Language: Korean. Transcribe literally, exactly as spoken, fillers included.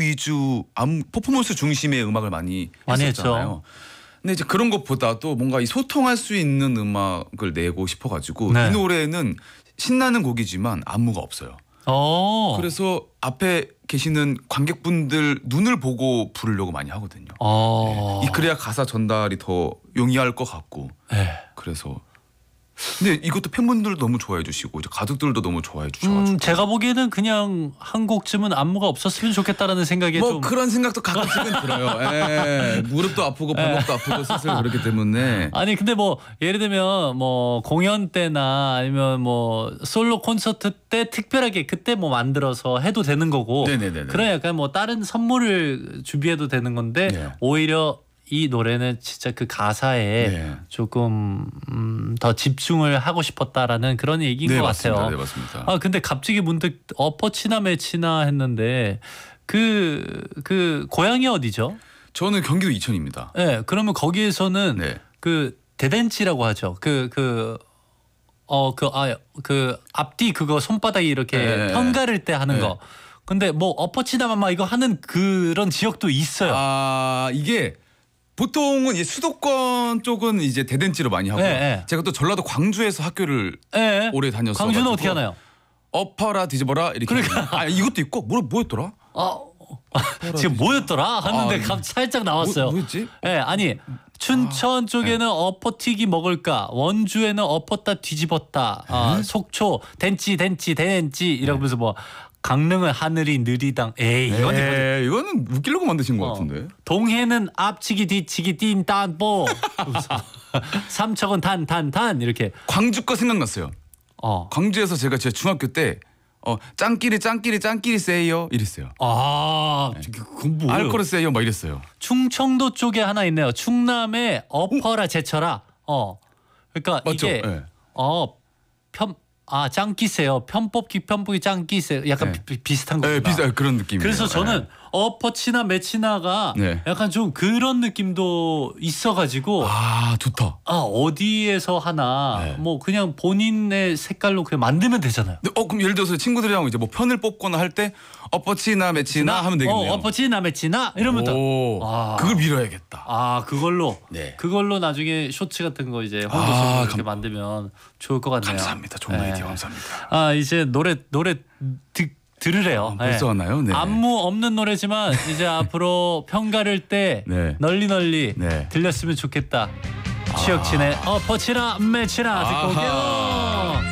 위주, 안무 퍼포먼스 중심의 음악을 많이, 많이 했었잖아요. 했죠. 근데 이제 그런 것보다도 뭔가 이 소통할 수 있는 음악을 내고 싶어가지고 네. 이 노래는 신나는 곡이지만 안무가 없어요. 어. 그래서 앞에 계시는 관객분들 눈을 보고 부르려고 많이 하거든요. 어. 네. 이 그래야 가사 전달이 더 용이할 것 같고. 네. 그래서 근데 이것도 팬분들도 너무 좋아해 주시고 이제 가족들도 너무 좋아해 주셔가지고. 음, 제가 보기에는 그냥 한 곡쯤은 안무가 없었으면 좋겠다라는 생각이 뭐 좀. 그런 생각도 가끔씩은 들어요. 예. 무릎도 아프고 발목도 아프고 슬슬 그렇기 때문에. 아니 근데 뭐 예를 들면 뭐 공연 때나 아니면 뭐 솔로 콘서트 때 특별하게 그때 뭐 만들어서 해도 되는 거고. 네네네네. 그런 약간 뭐 다른 선물을 준비해도 되는 건데 네. 오히려 이 노래는 진짜 그 가사에 네. 조금 음, 더 집중을 하고 싶었다라는 그런 얘기인 네, 것 맞습니다. 같아요. 네, 맞습니다. 아 근데 갑자기 문득 어퍼치나 매치나 했는데 그 그 고향이 어디죠? 저는 경기도 이천입니다. 네, 그러면 거기에서는 네. 그 대댄치라고 하죠. 그 그 어 그 아 그 앞뒤 그거 손바닥이 이렇게 네. 편가를 때 하는 네. 거. 근데 뭐 어퍼치나마 이거 하는 그런 지역도 있어요. 아 이게 보통은 이 수도권 쪽은 이제 대댄지로 많이 하고요. 네, 네. 제가 또 전라도 광주에서 학교를 네. 오래 다녔어. 광주는 어떻게 하나요? 엎어라 뒤집어라 이렇게. 그러니까. 아 이것도 있고 뭐 뭐였더라? 아 지금 뭐였더라 하는데 아, 갑자기 살짝 나왔어요. 뭐, 뭐였지? 예, 네, 아니 춘천 쪽에는 엎어튀기 먹을까, 원주에는 엎었다 뒤집었다, 아, 속초 댄치 댄치 댄치 이러면서 뭐 강릉은 하늘이 느리당. 에이 이건 에 이거는 웃기려고 만드신 것 어. 같은데. 동해는 앞치기 뒤치기 띵딴뽀 삼척은 탄탄탄 이렇게. 광주 거 생각났어요. 어. 광주에서 제가 제 중학교 때 어, 짱끼리 짱끼리 짱끼리 세요 이랬어요. 아, 그건 뭐예요? 알코올 세요 막 이랬어요. 충청도 쪽에 하나 있네요. 충남에 엎어라 제쳐라. 어, 그러니까 맞죠? 이게 네. 어 편 아 짱끼세요. 편뽑기 편뽑기 짱끼세요. 약간 네. 비, 비슷한 거구나. 네, 비슷한 그런 느낌이에요. 그래서 저는 어퍼치나 매치나가 네. 약간 좀 그런 느낌도 있어가지고 아 좋다. 아 어디에서 하나 네. 뭐 그냥 본인의 색깔로 그냥 만들면 되잖아요. 근데 어 그럼 예를 들어서 친구들이랑 이제 뭐 편을 뽑거나 할 때 엎어치나 매치나 하면 되겠네요. 어, 어퍼치나 매치나 이러면 또 오, 와. 그걸 밀어야겠다. 아 그걸로 네. 그걸로 나중에 쇼츠 같은 거 이제 홍보 아, 속으로 이렇게 감- 만들면 좋을 것 같네요. 감사합니다. 좋은 네. 아이디어 감사합니다. 아 이제 노래 노래 듣, 들으래요. 아, 벌써 하나요? 네. 안무 없는 노래지만 이제 앞으로 편가를 때 네. 널리 널리 네. 들렸으면 좋겠다. 취혁진의 엎어치나 매치나 듣고 아하. 올게요.